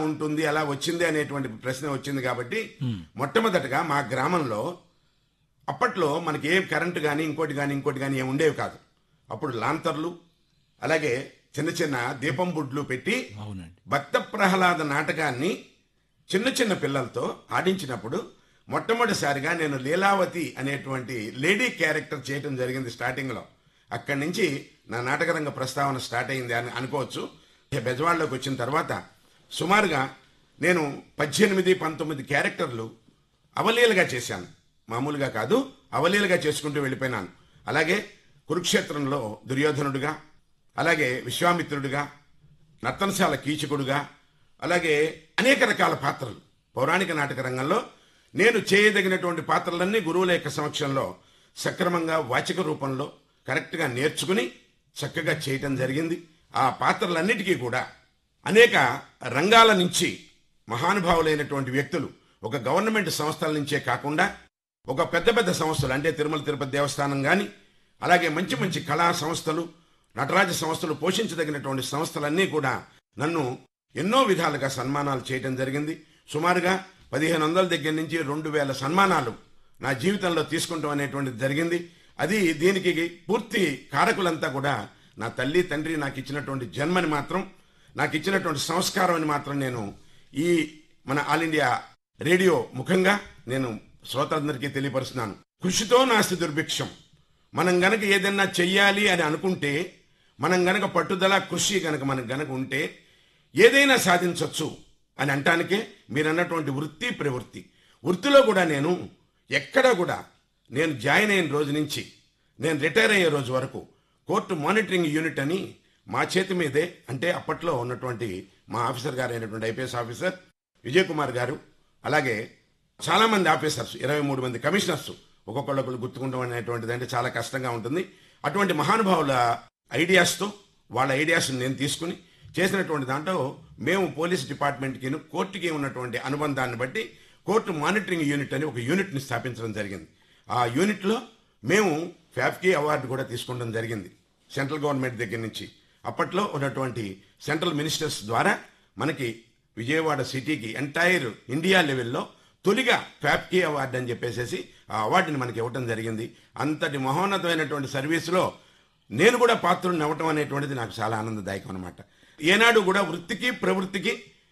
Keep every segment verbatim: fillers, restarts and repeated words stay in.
ఉంటుంది, అలా వచ్చింది అనేటువంటి ప్రశ్న వచ్చింది కాబట్టి మొట్టమొదటగా మా గ్రామంలో అప్పట్లో మనకి ఏం కరెంటు కానీ ఇంకోటి కానీ ఇంకోటి కానీ ఏమి ఉండేవి కాదు. అప్పుడు లాంతర్లు అలాగే చిన్న చిన్న దీపం బుడ్లు పెట్టి భక్త ప్రహ్లాద నాటకాన్ని చిన్న చిన్న పిల్లలతో ఆడించినప్పుడు మొట్టమొదటిసారిగా నేను లీలావతి అనేటువంటి లేడీ క్యారెక్టర్ చేయటం జరిగింది స్టార్టింగ్లో. అక్కడి నుంచి నా నాటకరంగ ప్రస్తావన స్టార్ట్ అయింది అని అనుకోవచ్చు. బెజవాడలోకి వచ్చిన తర్వాత సుమారుగా నేను పద్దెనిమిది పంతొమ్మిది క్యారెక్టర్లు అవలీలగా చేశాను. మామూలుగా కాదు, అవలీలగా చేసుకుంటూ వెళ్ళిపోయినాను. అలాగే కురుక్షేత్రంలో దుర్యోధనుడిగా, అలాగే విశ్వామిత్రుడిగా, నర్తనశాల కీచకుడుగా, అలాగే అనేక రకాల పాత్రలు పౌరాణిక నాటక రంగంలో నేను చేయదగినటువంటి పాత్రలన్నీ గురువుల యొక్క సమక్షంలో సక్రమంగా వాచిక రూపంలో కరెక్ట్గా నేర్చుకుని చక్కగా చేయటం జరిగింది. ఆ పాత్రలన్నిటికీ కూడా అనేక రంగాల నుంచి మహానుభావులైనటువంటి వ్యక్తులు, ఒక గవర్నమెంట్ సంస్థల నుంచే కాకుండా ఒక పెద్ద పెద్ద సంస్థలు అంటే తిరుమల తిరుపతి దేవస్థానం కానీ, అలాగే మంచి మంచి కళా సంస్థలు, నటరాజ సంస్థలు, పోషించదగినటువంటి సంస్థలన్నీ కూడా నన్ను ఎన్నో విధాలుగా సన్మానాలు చేయటం జరిగింది. సుమారుగా పదిహేను వందల దగ్గర నుంచి రెండు వేల సన్మానాలు నా జీవితంలో తీసుకుంటాం అనేటువంటిది జరిగింది. అది దీనికి పూర్తి కారకులంతా కూడా నా తల్లి తండ్రి నాకు ఇచ్చినటువంటి జన్మని మాత్రం, నాకు ఇచ్చినటువంటి సంస్కారం అని మాత్రం నేను ఈ మన ఆల్ ఇండియా రేడియో ముఖంగా నేను శ్రోతలందరికీ తెలియపరుస్తున్నాను. కృషితో నాస్తి దుర్భిక్షం. మనం గనక ఏదైనా చెయ్యాలి అని అనుకుంటే, మనం గనక పట్టుదల కృషి గనక మనకు గనక ఉంటే ఏదైనా సాధించవచ్చు అని అంటానికే మీరు అన్నటువంటి వృత్తి ప్రవృత్తి. వృత్తిలో కూడా నేను ఎక్కడా కూడా నేను జాయిన్ అయిన రోజు నుంచి నేను రిటైర్ అయ్యే రోజు వరకు కోర్టు మానిటరింగ్ యూనిట్ అని మా చేతి మీదే, అంటే అప్పట్లో ఉన్నటువంటి మా ఆఫీసర్ గారు అయినటువంటి ఐపీఎస్ ఆఫీసర్ విజయ్ కుమార్ గారు, అలాగే చాలా మంది ఆఫీసర్స్, ఇరవై మూడు మంది కమిషనర్స్, ఒక్కొక్కళ్ళొకళ్ళు గుర్తుకుంటాం అనేటువంటిది అంటే చాలా కష్టంగా ఉంటుంది. అటువంటి మహానుభావుల ఐడియాస్తో, వాళ్ళ ఐడియాస్ని నేను తీసుకుని చేసినటువంటి దాంట్లో మేము పోలీస్ డిపార్ట్మెంట్కి కోర్టుకి ఉన్నటువంటి అనుబంధాన్ని బట్టి కోర్టు మానిటరింగ్ యూనిట్ అని ఒక యూనిట్ని స్థాపించడం జరిగింది. ఆ యూనిట్లో మేము ఫ్యాఫ్కీ అవార్డు కూడా తీసుకోవడం జరిగింది సెంట్రల్ గవర్నమెంట్ దగ్గర నుంచి. అప్పట్లో ఉన్నటువంటి సెంట్రల్ మినిస్టర్స్ ద్వారా మనకి విజయవాడ సిటీకి ఎంటైర్ ఇండియా లెవెల్లో తొలిగా ఫ్యాఫ్కీ అవార్డు అని చెప్పేసి ఆ అవార్డుని మనకి ఇవ్వటం జరిగింది. అంతటి మహోన్నతమైనటువంటి సర్వీసులో నేను కూడా పాత్రుడిని అవ్వటం అనేటువంటిది నాకు చాలా ఆనందదాయకం అనమాట. ఏనాడు కూడా వృత్తికి ప్రవృత్తికి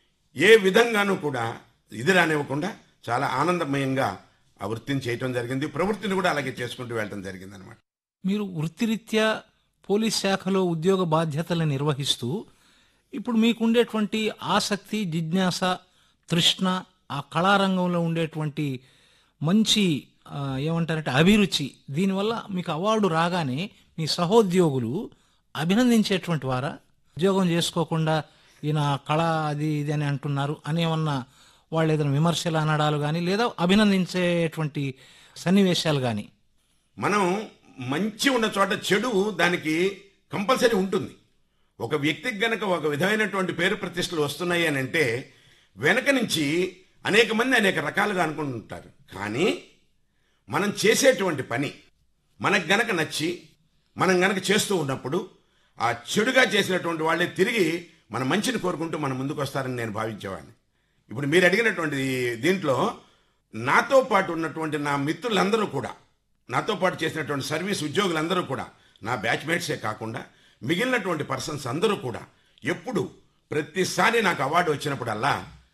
ఏ విధంగానూ కూడా ఇది రానివ్వకుండా చాలా ఆనందమయంగా ఆ వృత్తిని చేయటం జరిగింది. ప్రవృత్తిని కూడా అలాగే చేసుకుంటూ వెళ్ళటం జరిగింది అనమాట. మీరు వృత్తిరీత్యా పోలీస్ శాఖలో ఉద్యోగ బాధ్యతలను నిర్వహిస్తూ ఇప్పుడు మీకుండేటువంటి ఆసక్తి, జిజ్ఞాస, తృష్ణ, ఆ కళారంగంలో ఉండేటువంటి మంచి ఏమంటారంటే అభిరుచి, దీనివల్ల మీకు అవార్డు రాగానే మీ సహోద్యోగులు అభినందించేటువంటి వారా? ఉద్యోగం చేసుకోకుండా ఈయన కళ అది ఇది అని అంటున్నారు అనేమన్నా వాళ్ళు ఏదైనా విమర్శలు అనడాలు కానీ, లేదా అభినందించేటువంటి సన్నివేశాలు కానీ? మనం మంచి ఉన్న చోట చెడు దానికి కంపల్సరీ ఉంటుంది. ఒక వ్యక్తికి గనక ఒక విధమైనటువంటి పేరు ప్రతిష్టలు వస్తున్నాయి అని అంటే వెనక నుంచి అనేక మంది అనేక రకాలుగా అనుకుంటుంటారు. కానీ మనం చేసేటువంటి పని మనకు గనక నచ్చి మనం గనక చేస్తూ ఉన్నప్పుడు ఆ చెడుగా చేసినటువంటి వాళ్ళే తిరిగి మన మంచిని కోరుకుంటూ మన ముందుకు వస్తారని నేను భావించేవాడిని. ఇప్పుడు మీరు అడిగినటువంటి దీంట్లో నాతో పాటు ఉన్నటువంటి నా మిత్రులందరూ కూడా, నాతో పాటు చేసినటువంటి సర్వీస్ ఉద్యోగులందరూ కూడా నా బ్యాచ్మేట్సే కాకుండా మిగిలినటువంటి పర్సన్స్ అందరూ కూడా ఎప్పుడు ప్రతిసారి నాకు అవార్డు వచ్చినప్పుడల్లా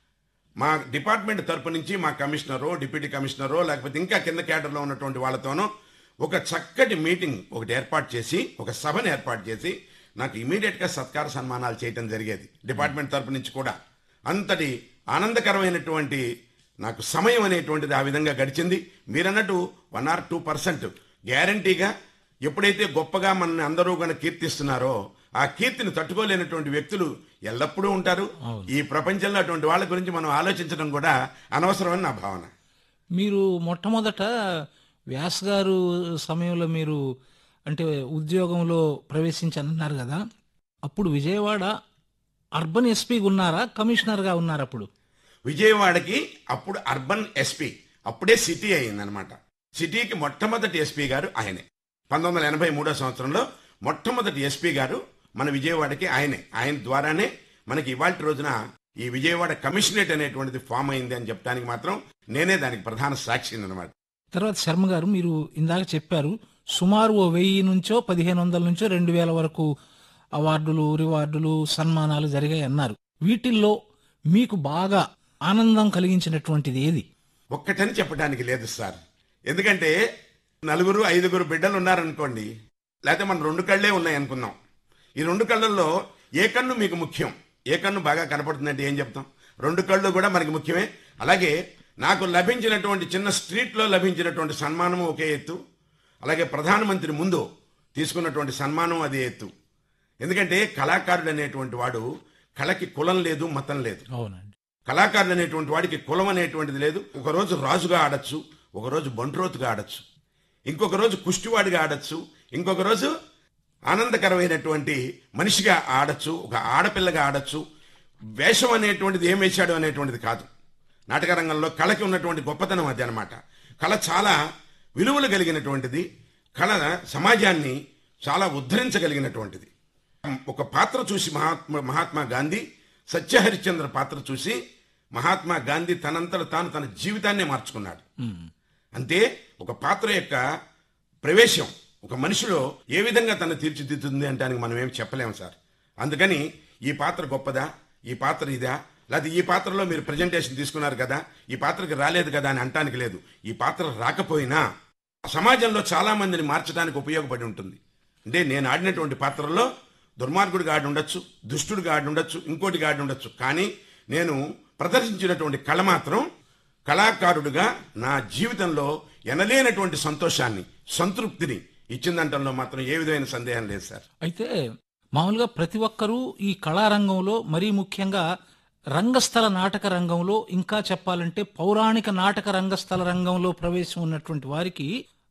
మా డిపార్ట్మెంట్ తరపు నుంచి మా కమిషనరో, డిప్యూటీ కమిషనరో, లేకపోతే ఇంకా కింద క్యాడర్లో ఉన్నటువంటి వాళ్ళతోనో ఒక చక్కటి మీటింగ్ ఒకటి ఏర్పాటు చేసి, ఒక సభను ఏర్పాటు చేసి నాకు ఇమీడియట్గా సత్కార సన్మానాలు చేయటం జరిగేది డిపార్ట్మెంట్ తరపు నుంచి కూడా. అంతటి ఆనందకరమైనటువంటి నాకు సమయం అనేటువంటిది ఆ విధంగా గడిచింది. మీరన్నట్టు వన్ ఆర్ టూ పర్సెంట్ గ్యారంటీగా ఎప్పుడైతే గొప్పగా మనల్ని అందరూ కనుక కీర్తిస్తున్నారో ఆ కీర్తిని తట్టుకోలేనటువంటి వ్యక్తులు ఎల్లప్పుడూ ఉంటారు. ఈ ప్రపంచంలో అటువంటి వాళ్ళ గురించి మనం ఆలోచించడం కూడా అనవసరమని నా భావన. మీరు మొట్టమొదట వ్యాస్ గారు సమయంలో మీరు అంటే ఉద్యోగంలో ప్రవేశించన్నారు కదా, అప్పుడు విజయవాడ అర్బన్ ఎస్పీగా ఉన్నారా, కమిషనర్గా ఉన్నారు? అప్పుడు విజయవాడకి అప్పుడు అర్బన్ ఎస్పీ, అప్పుడే సిటీ అయిందనమాట. సిటీకి మొట్టమొదటి ఎస్పీ గారు ఆయనే. పంతొమ్మిది వందల ఎనభై మూడో సంవత్సరంలో మొట్టమొదటి ఎస్పీ గారు మన విజయవాడకి ఆయనే. ఆయన ద్వారానే మనకి ఇవాళ రోజున ఈ విజయవాడ కమిషనరేట్ అనేటువంటిది ఫామ్ అయింది అని చెప్పడానికి మాత్రం నేనే దానికి ప్రధాన సాక్షిని అనమాట. తర్వాత శర్మ గారు, మీరు ఇందాక చెప్పారు సుమారు ఓ వెయ్యి నుంచో పదిహేను వందల నుంచో రెండు వేల వరకు అవార్డులు, రివార్డులు, సన్మానాలు జరిగాయి అన్నారు. వీటిల్లో మీకు బాగా ఆనందం కలిగించినటువంటిది ఏది? ఒక్కటని చెప్పడానికి లేదు సార్. ఎందుకంటే నలుగురు ఐదుగురు బిడ్డలు ఉన్నారనుకోండి, లేకపోతే మన రెండు కళ్ళే ఉన్నాయి అనుకుందాం. ఈ రెండు కళ్ళల్లో ఏ కన్ను మీకు ముఖ్యం, ఏ కన్ను బాగా కనపడుతుందంటే ఏం చెప్తాం? రెండు కళ్ళు కూడా మనకి ముఖ్యమే. అలాగే నాకు లభించినటువంటి చిన్న స్ట్రీట్లో లభించినటువంటి సన్మానం ఒకే ఎత్తు, అలాగే ప్రధానమంత్రి ముందు తీసుకున్నటువంటి సన్మానం అదే ఎత్తు. ఎందుకంటే కళాకారుడు అనేటువంటి వాడు కళకి కులం లేదు, మతం లేదు. అవునండి. కళాకారుడు అనేటువంటి వాడికి కులం అనేటువంటిది లేదు. ఒకరోజు రాజుగా ఆడచ్చు, ఒకరోజు బంట్రోతుగా ఆడచ్చు, ఇంకొక రోజు కుష్టివాడిగా ఆడచ్చు, ఇంకొక రోజు ఆనందకరమైనటువంటి మనిషిగా ఆడచ్చు, ఒక ఆడపిల్లగా ఆడచ్చు. వేషం అనేటువంటిది ఏం వేశాడు అనేటువంటిది కాదు. నాటక రంగంలో కళకి ఉన్నటువంటి గొప్పతనం అది అనమాట. కళ చాలా విలువలు కలిగినటువంటిది. కళ సమాజాన్ని చాలా ఉద్ధరించగలిగినటువంటిది. ఒక పాత్ర చూసి మహాత్మా మహాత్మా గాంధీ సత్యహరిశ్చంద్ర పాత్ర చూసి మహాత్మా గాంధీ తనంతట తాను తన జీవితాన్నే మార్చుకున్నాడు. అంతే ఒక పాత్ర యొక్క ప్రవేశం ఒక మనిషిలో ఏ విధంగా తను తీర్చిదిద్దుతుంది అంటే మనం ఏమి చెప్పలేము సార్. అందుకని ఈ పాత్ర గొప్పదా, ఈ పాత్ర ఇదా, లేకపోతే ఈ పాత్రలో మీరు ప్రజెంటేషన్ తీసుకున్నారు కదా, ఈ పాత్రకి రాలేదు కదా అని అంటానికి లేదు. ఈ పాత్ర రాకపోయినా సమాజంలో చాలా మందిని మార్చడానికి ఉపయోగపడి ఉంటుంది. అంటే నేను ఆడినటువంటి పాత్రలో దుర్మార్గుడిగా ఆడి ఉండొచ్చు, దుష్టుడిగా ఆడి ఉండొచ్చు, ఇంకోటిగా ఆడి ఉండొచ్చు. కానీ నేను ప్రదర్శించినటువంటి కళ మాత్రం కళాకారుడిగా నా జీవితంలో ఎనలేనటువంటి సంతోషాన్ని, సంతృప్తిని ఇచ్చిందంటంలో మాత్రం ఏ విధమైన సందేహం లేదు సార్. అయితే మామూలుగా ప్రతి ఒక్కరూ ఈ కళారంగంలో, మరీ ముఖ్యంగా రంగస్థల నాటక రంగంలో, ఇంకా చెప్పాలంటే పౌరాణిక నాటక రంగస్థల రంగంలో ప్రవేశం ఉన్నటువంటి వారికి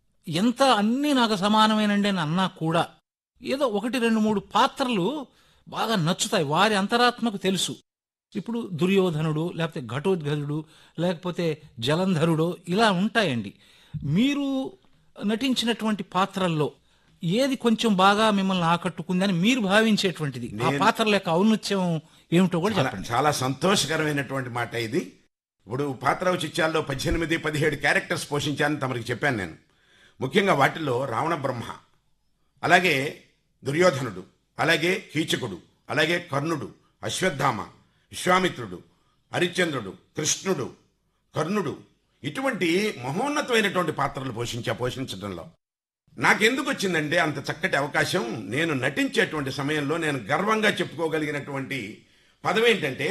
ఎంత అన్నీ నాకు సమానమేనండి అని అన్నా కూడా ఏదో ఒకటి రెండు మూడు పాత్రలు బాగా నచ్చుతాయి. వారి అంతరాత్మకు తెలుసు. ఇప్పుడు దుర్యోధనుడు, లేకపోతే ఘటోద్గజుడు, లేకపోతే జలంధరుడు, ఇలా ఉంటాయండి. మీరు నటించినటువంటి పాత్రల్లో ఏది కొంచెం బాగా మిమ్మల్ని ఆకట్టుకుందని మీరు భావించేటువంటిది, ఆ పాత్రల యొక్క ఔన్నత్యం ఏమిటో కూడా చెప్పండి. చాలా సంతోషకరమైనటువంటి మాట ఇది. ఇప్పుడు పాత్ర చిత్యాల్లో పద్దెనిమిది పదిహేడు క్యారెక్టర్స్ పోషించానని తమరికి చెప్పాను నేను. ముఖ్యంగా వాటిల్లో రావణ బ్రహ్మ, అలాగే దుర్యోధనుడు, అలాగే కీచకుడు, అలాగే కర్ణుడు, అశ్వత్థామ, విశ్వామిత్రుడు, హరిశ్చంద్రుడు, కృష్ణుడు, కర్ణుడు, ఇటువంటి మహోన్నతమైనటువంటి పాత్రలు పోషించా. పోషించడంలో నాకెందుకు వచ్చిందంటే అంత చక్కటి అవకాశం. నేను నటించేటువంటి సమయంలో నేను గర్వంగా చెప్పుకోగలిగినటువంటి పదవి ఏంటంటే,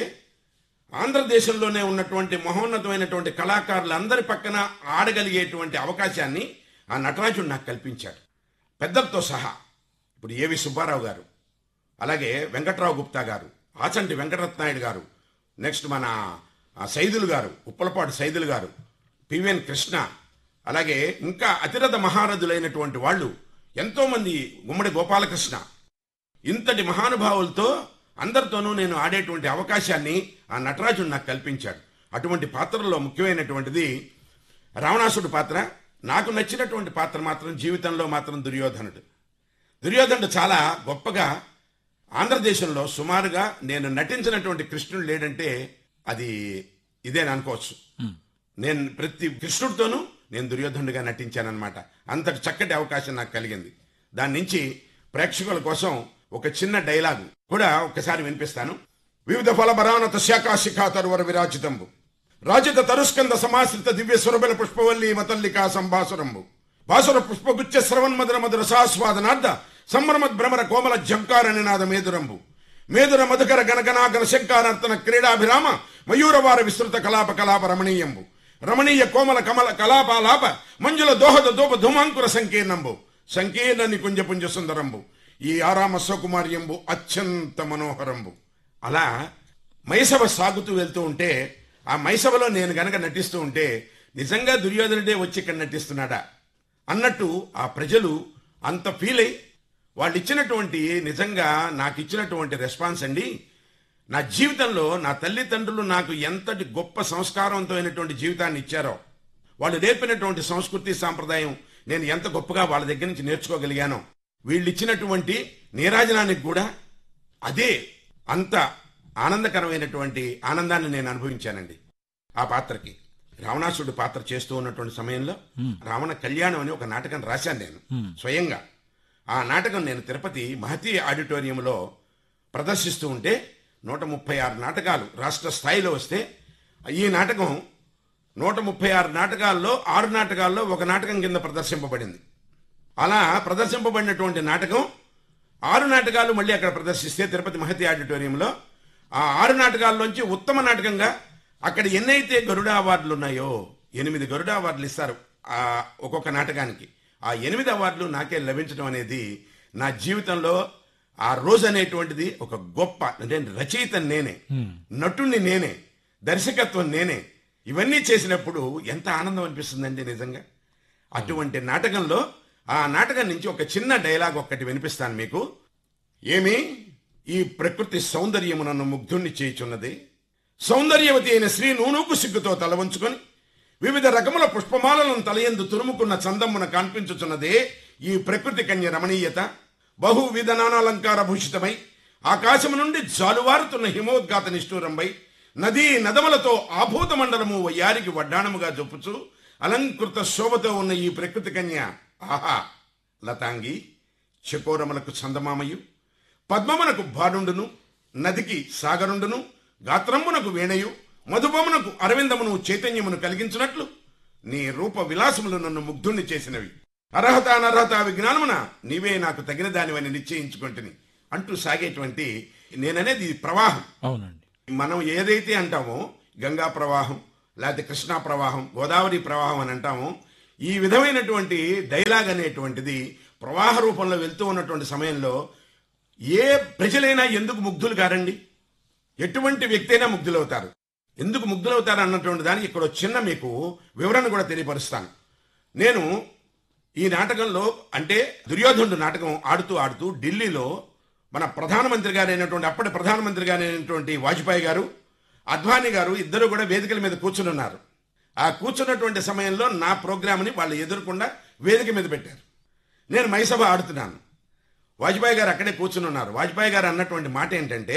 ఆంధ్రదేశంలోనే ఉన్నటువంటి మహోన్నతమైనటువంటి కళాకారులందరి పక్కన ఆడగలిగేటువంటి అవకాశాన్ని ఆ నటరాజుడు నాకు కల్పించాడు, పెద్దలతో సహా. ఇప్పుడు ఏవి సుబ్బారావు గారు, అలాగే వెంకట్రావు గుప్తా గారు, ఆచంటి వెంకటరత్నాయుడు గారు, నెక్స్ట్ మన సైదులు గారు, ఉప్పలపాటు సైదులు గారు, పివిఎన్ కృష్ణ, అలాగే ఇంకా అతిరథ మహారథులైనటువంటి వాళ్ళు ఎంతోమంది, గుమ్మడి గోపాలకృష్ణ, ఇంతటి మహానుభావులతో అందరితోనూ నేను ఆడేటువంటి అవకాశాన్ని ఆ నటరాజుడు నాకు కల్పించాడు. అటువంటి పాత్రల్లో ముఖ్యమైనటువంటిది రావణాసుడు పాత్ర. నాకు నచ్చినటువంటి పాత్ర మాత్రం జీవితంలో మాత్రం దుర్యోధనుడు. దుర్యోధనుడు చాలా గొప్పగా ఆంధ్రదేశంలో సుమారుగా నేను నటించినటువంటి కృష్ణుడు లేడంటే అది ఇదేని అనుకోవచ్చు. నేను ప్రతి కృష్ణుడితోనూ నేను దుర్యోధనుడిగా నటించానన్నమాట. అంతటి చక్కటి అవకాశం నాకు కలిగింది. దాని నుంచి ప్రేక్షకుల కోసం ఒక చిన్న డైలాగ్ కూడా ఒక్కసారి వినిపిస్తాను. వివిధ ఫలభరానత శాఖా శిఖా తరువర విరాజితంబు రాజిత తరుస్కంద సమాశ్రిత దివ్య సురబల పుష్పవల్లి మతల్లికా సంభాసురంబు భాసుర పుష్పగుచ్చ శ్రవన్ మధుర మధుర సాస్వాదనార్థ సంభ్రమద్ భ్రమర కోమల జంకార నినాద మేదురంబు మేదుర మధుకర గణగణాగణ శంకారార్తన క్రీడాభిరామ మయూరవార విస్తృత కలాప కలాప రమణీయంబు రమణీయ కోమల కమల కలాపాలాప మంజుల దోహద దోప ధూమాంకుర సంకీర్ణంబు సంకీర్ణ నికుంజ పుంజ సుందరంబు ఈ ఆరామ సౌకుమార్యంబు అత్యంత మనోహరంబు. అలా మైసభ సాగుతూ వెళ్తూ ఉంటే, ఆ మైసభలో నేను గనక నటిస్తూ ఉంటే నిజంగా దుర్యోధనుడే వచ్చి ఇక్కడ నటిస్తున్నాడా అన్నట్టు ఆ ప్రజలు అంత ఫీల్ అయ్యి వాళ్ళు ఇచ్చినటువంటి, నిజంగా నాకు ఇచ్చినటువంటి రెస్పాన్స్ అండి. నా జీవితంలో నా తల్లిదండ్రులు నాకు ఎంతటి గొప్ప సంస్కారవంతమైనటువంటి జీవితాన్ని ఇచ్చారో, వాళ్ళు నేర్పినటువంటి సంస్కృతి సాంప్రదాయం నేను ఎంత గొప్పగా వాళ్ళ దగ్గర నుంచి నేర్చుకోగలిగానో, వీళ్ళు ఇచ్చినటువంటి నీరాజనానికి కూడా అదే అంత ఆనందకరమైనటువంటి ఆనందాన్ని నేను అనుభవించానండి ఆ పాత్రకి. రావణాసుడు పాత్ర చేస్తూ ఉన్నటువంటి సమయంలో రావణ కళ్యాణం అని ఒక నాటకం రాశాను నేను స్వయంగా. ఆ నాటకం నేను తిరుపతి మహతి ఆడిటోరియంలో ప్రదర్శిస్తూ ఉంటే నూట ముప్పై ఆరు నాటకాలు రాష్ట్ర స్థాయిలో వస్తే ఈ నాటకం నూట ముప్పై ఆరు నాటకాల్లో ఆరు నాటకాల్లో ఒక నాటకం కింద ప్రదర్శింపబడింది. అలా ప్రదర్శింపబడినటువంటి నాటకం ఆరు నాటకాలు మళ్ళీ అక్కడ ప్రదర్శిస్తే తిరుపతి మహతి ఆడిటోరియంలో ఆ ఆరు నాటకాల్లోంచి ఉత్తమ నాటకంగా అక్కడ ఎన్నైతే గరుడ అవార్డులు ఉన్నాయో ఎనిమిది గరుడ అవార్డులు ఇస్తారు ఆ ఒక్కొక్క నాటకానికి. ఆ ఎనిమిది అవార్డులు నాకే లభించడం అనేది నా జీవితంలో ఆ రోజు అనేటువంటిది ఒక గొప్ప, అంటే రచయిత నేనే, నటుణ్ణి నేనే, దర్శకత్వం నేనే, ఇవన్నీ చేసినప్పుడు ఎంత ఆనందం అనిపిస్తుందండి నిజంగా. అటువంటి నాటకంలో ఆ నాటకం నుంచి ఒక చిన్న డైలాగ్ ఒక్కటి వినిపిస్తాను మీకు. ఏమి ఈ ప్రకృతి సౌందర్యము నన్ను ముగ్ధుణ్ణి చేయుచున్నది. సౌందర్యవతి అయిన శ్రీ నూనూకు సిగ్గుతో తల వంచుకొని వివిధ రకముల పుష్పమాలను తలయందు తురుముకున్న చందమ్మున కనిపించుచున్నదే ఈ ప్రకృతి కన్య రమణీయత. బహువిధ నానాలంకార భూషితమై ఆకాశము నుండి జాలువారుతున్న హిమోద్గాత నిష్ఠూరంపై నదీ నదములతో ఆభూత మండలము వయ్యారికి వడ్డాణముగా జొప్పుచు అలంకృత శోభతో ఉన్న ఈ ప్రకృతి కన్య ఆహా లతాంగి చకోరములకు చందమామయు, పద్మమునకు బాడుండును, నదికి సాగరుండును, గాత్రమునకు వేణయు, మధుపమునకు అరవిందమును చైతన్యమును కలిగించినట్లు నీ రూప విలాసములు నన్ను ముగ్ధుణ్ణి చేసినవి. అర్హత అనర్హత విజ్ఞానమున నీవే నాకు తగిన దానివని నిశ్చయించుకుంటుని అంటూ సాగేటువంటి నేననేది ప్రవాహం. అవునండి. మనం ఏదైతే అంటామో గంగా ప్రవాహం, లేకపోతే కృష్ణా ప్రవాహం, గోదావరి ప్రవాహం అని అంటామో, ఈ విధమైనటువంటి డైలాగ్ అనేటువంటిది ప్రవాహ రూపంలో వెళ్తూ ఉన్నటువంటి సమయంలో ఏ ప్రజలైనా ఎందుకు ముగ్ధులు కారండి? ఎటువంటి వ్యక్తి అయినా ముగ్ధులవుతారు. ఎందుకు ముగ్ధులవుతారు అన్నటువంటి దానికి ఇక్కడ చిన్న మీకు వివరణ కూడా తెలియపరుస్తాను. నేను ఈ నాటకంలో, అంటే దుర్యోధనుడు నాటకం ఆడుతూ ఆడుతూ ఢిల్లీలో మన ప్రధానమంత్రి గారైనటువంటి అప్పటి ప్రధానమంత్రి గారైనటువంటి వాజ్పేయి గారు, అద్వానీ గారు ఇద్దరు కూడా వేదికల మీద కూర్చుని ఉన్నారు. ఆ కూర్చున్నటువంటి సమయంలో నా ప్రోగ్రామ్ని వాళ్ళు ఎదురకుండా వేదిక మీద పెట్టారు. నేను మైసభ ఆడుతున్నాను, వాజ్పేయి గారు అక్కడే కూర్చుని ఉన్నారు. వాజ్పేయి గారు అన్నటువంటి మాట ఏంటంటే,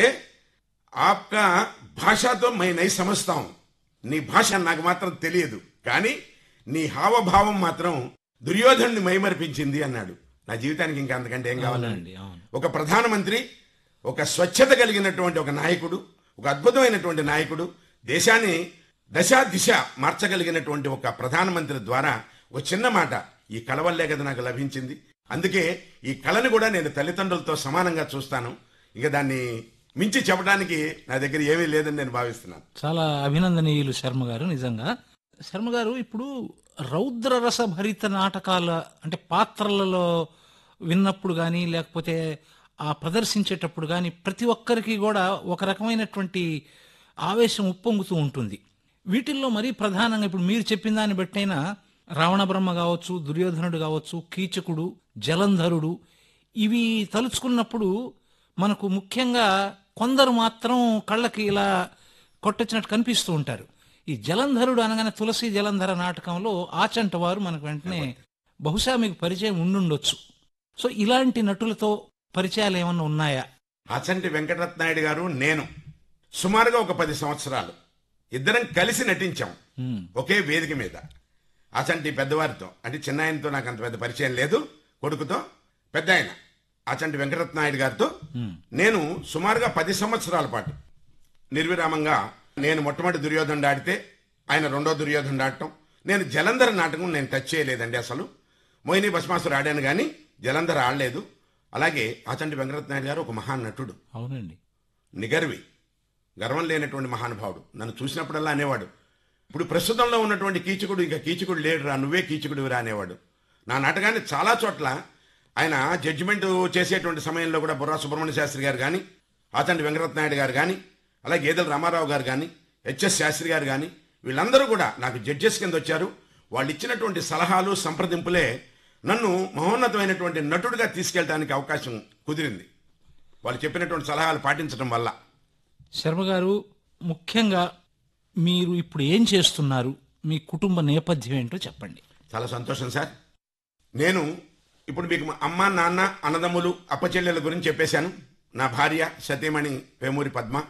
ఆప్కా భాషతో మై నై సమస్తాం, నీ భాష నాకు మాత్రం తెలియదు, కానీ నీ హావభావం మాత్రం దుర్యోధనుని మైమరిపించింది అన్నాడు. నా జీవితానికి ఇంకా అంతకంటే ఏం కావాలండి? ఒక ప్రధానమంత్రి, ఒక స్వచ్ఛత కలిగినటువంటి ఒక నాయకుడు, ఒక అద్భుతమైనటువంటి నాయకుడు, దేశాన్ని దశ దిశ మార్చగలిగినటువంటి ఒక ప్రధానమంత్రి ద్వారా ఒక చిన్న మాట, ఈ కళ వల్లే కదా నాకు లభించింది. అందుకే ఈ కళను కూడా నేను తల్లిదండ్రులతో సమానంగా చూస్తాను. ఇక దాన్ని మించి చెప్పడానికి నా దగ్గర ఏమీ లేదని నేను భావిస్తున్నాను. చాలా అభినందనీయులు శర్మ గారు. నిజంగా శర్మ గారు, ఇప్పుడు రౌద్రరస భరిత నాటకాల అంటే పాత్రలలో విన్నప్పుడు కానీ లేకపోతే ఆ ప్రదర్శించేటప్పుడు కానీ ప్రతి ఒక్కరికి కూడా ఒక రకమైనటువంటి ఆవేశం ఉప్పొంగుతూ ఉంటుంది. వీటిల్లో మరీ ప్రధానంగా ఇప్పుడు మీరు చెప్పిన దాన్ని బట్టైనా రావణ బ్రహ్మ కావచ్చు, దుర్యోధనుడు కావచ్చు, కీచకుడు, జలంధరుడు, ఇవి తలుచుకున్నప్పుడు మనకు ముఖ్యంగా కొందరు మాత్రం కళ్ళకి ఇలా కొట్టొచ్చినట్టు కనిపిస్తూ ఉంటారు. ఈ జలంధరుడు అనగానే తులసి జలంధర నాటకంలో ఆచంట వారు మనకు వెంటనే బహుశా మీకు పరిచయం ఉండుండొచ్చు. సో ఇలాంటి నటులతో పరిచయాలు ఏమన్నా ఉన్నాయా? ఆచంటి వెంకటరత్నాయుడు గారు, నేను సుమారుగా ఒక పది సంవత్సరాలు ఇద్దరం కలిసి నటించాం ఒకే వేదిక మీద. ఆచంటి పెద్దవారితో, అంటే చిన్న ఆయనతో నాకు అంత పెద్ద పరిచయం లేదు, కొడుకుతో పెద్ద ఆయన ఆచంటి వెంకటరత్నాయుడు గారితో నేను సుమారుగా పది సంవత్సరాల పాటు నిర్విరామంగా, నేను మొట్టమొదటి దుర్యోధనుడు ఆడితే ఆయన రెండో దుర్యోధనుడు ఆడటం. నేను జలంధర నాటకం నేను టచ్ చేయలేదండి అసలు. మోహిని భస్మాసురు ఆడాను కానీ జలంధర ఆడలేదు. అలాగే ఆచంటి వెంకటరత్నాయుడు గారు ఒక మహాన్ నటుడు. అవునండి. నిగర్వి, గర్వం లేనటువంటి మహానుభావుడు. నన్ను చూసినప్పుడల్లా అనేవాడు, ఇప్పుడు ప్రస్తుతంలో ఉన్నటువంటి కీచకుడు ఇక కీచకుడు లేడు రా, నువ్వే కీచకుడు రా అనేవాడు. నా నాటకాన్ని చాలా చోట్ల ఆయన జడ్జిమెంట్ చేసేటువంటి సమయంలో కూడా బుర్రా సుబ్రహ్మణ్య శాస్త్రి గారు కానీ, ఆచంటి వెంకటరత్నాయుడు గారు కానీ, అలాగే గేదెల రామారావు గారు కానీ, హెచ్ఎస్ శాస్త్రి గారు కానీ, వీళ్ళందరూ కూడా నాకు జడ్జెస్ కింద వచ్చారు. వాళ్ళు ఇచ్చినటువంటి సలహాలు, సంప్రదింపులే నన్ను మహోన్నతమైనటువంటి నటుడిగా తీసుకెళ్ళడానికి అవకాశం కుదిరింది. వాళ్ళు చెప్పినటువంటి సలహాలు పాటించడం వల్ల. శర్మ గారు, ముఖ్యంగా మీరు ఇప్పుడు ఏం చేస్తున్నారు, మీ కుటుంబ నేపథ్యం ఏంటో చెప్పండి. చాలా సంతోషం సార్. నేను ఇప్పుడు మీకు అమ్మ, నాన్న, అన్నదమ్ములు, అప్పచెల్లెల గురించి చెప్పేశాను. నా భార్య సతీమణి వేమూరి పద్మ,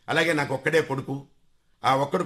అలాగే నాకు ఒక్కడే కొడుకు. ఆ ఒక్కడు